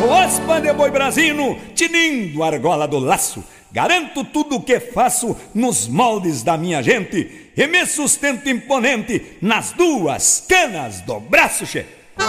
Sou aspa de boi brasino, tinindo a argola do laço. Garanto tudo o que faço nos moldes da minha gente e me sustento imponente nas duas canas do braço, che.